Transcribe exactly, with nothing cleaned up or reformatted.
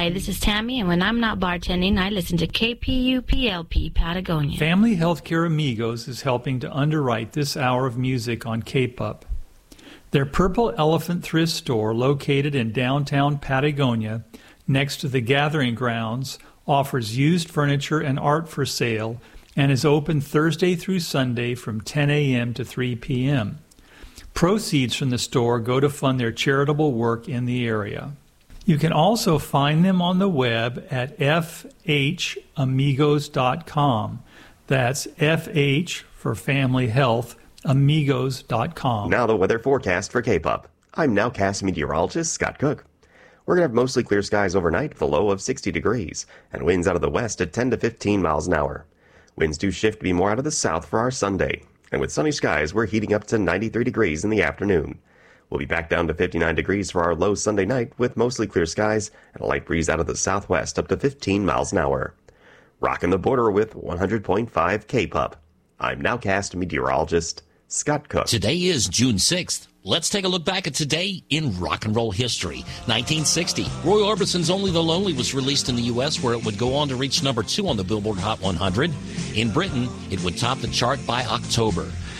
Hi, this is Tammy, and when I'm not bartending, I listen to K P U P L P Patagonia. Family Healthcare Amigos is helping to underwrite this hour of music on K P U P. Their Purple Elephant thrift store, located in downtown Patagonia, next to the Gathering Grounds, offers used furniture and art for sale and is open Thursday through Sunday from ten a.m. to three p.m. Proceeds from the store go to fund their charitable work in the area. You can also find them on the web at f h amigos dot com. That's F H for Family Health, amigos dot com. Now the weather forecast for K P U P. I'm nowcast meteorologist Scott Cook. We're going to have mostly clear skies overnight with a low of sixty degrees and winds out of the west at ten to fifteen miles an hour. Winds do shift to be more out of the south for our Sunday. And with sunny skies, we're heating up to ninety-three degrees in the afternoon. We'll be back down to fifty-nine degrees for our low Sunday night with mostly clear skies and a light breeze out of the southwest up to fifteen miles an hour. Rocking the border with one hundred point five K P U P. I'm nowcast meteorologist Scott Cook. Today is June sixth. Let's take a look back at today in rock and roll history. nineteen sixty, Roy Orbison's Only the Lonely was released in the U S, where it would go on to reach number two on the Billboard Hot one hundred. In Britain, it would top the chart by October.